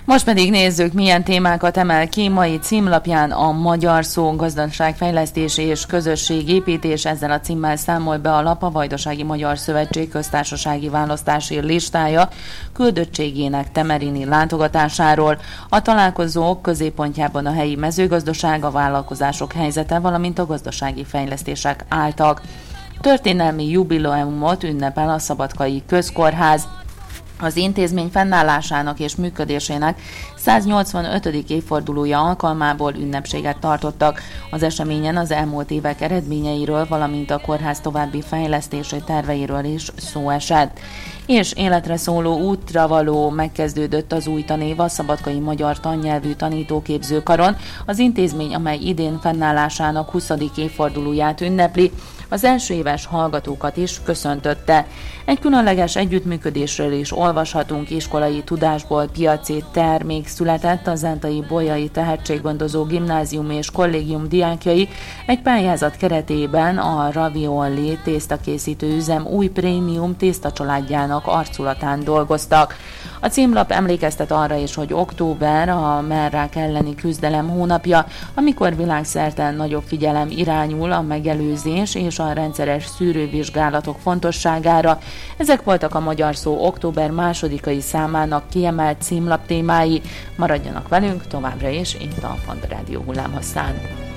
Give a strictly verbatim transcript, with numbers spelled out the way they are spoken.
Most pedig nézzük, milyen témákat emel ki mai címlapján a Magyar Szó, gazdaságfejlesztés és közösségépítés. Ezzel a címmel számol be a lap a Vajdasági Magyar Szövetség köztársasági választási listája küldöttségének temerini látogatásáról. A találkozók középpontjában a helyi mezőgazdaság, a vállalkozások helyzete, valamint a gazdasági fejlesztések álltak. Történelmi jubileumot ünnepel a Szabadkai Közkórház. Az intézmény fennállásának és működésének száznyolcvanötödik évfordulója alkalmából ünnepséget tartottak. Az eseményen az elmúlt évek eredményeiről, valamint a kórház további fejlesztési terveiről is szó esett. És életre szóló útra való megkezdődött az új tanév a Szabadkai Magyar Tannyelvű Tanítóképzőkaron. Az intézmény, amely idén fennállásának huszadik évfordulóját ünnepli, az első éves hallgatókat is köszöntötte. Egy különleges együttműködésről is olvashatunk. Iskolai tudásból piaci termék született. A zentai Bolyai Tehetséggondozó Gimnázium és Kollégium diákjai egy pályázat keretében a ravioli tésztakészítő üzem új prémium tésztacsaládjának arculatán dolgoztak. A címlap emlékeztet arra is, hogy október a mellrák elleni küzdelem hónapja, amikor világszerte nagyobb figyelem irányul a megelőzés és a rendszeres szűrővizsgálatok fontosságára. Ezek voltak a Magyar Szó október másodikai számának kiemelt címlap témái. Maradjanak velünk továbbra is itt a Panda Rádió hullámhosszán.